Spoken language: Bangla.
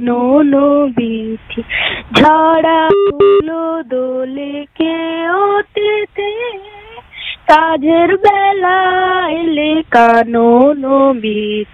নো বিথি ঝরা ফুলো দোলে কে অতীতে কাজের বেলা এলে কানো বিথি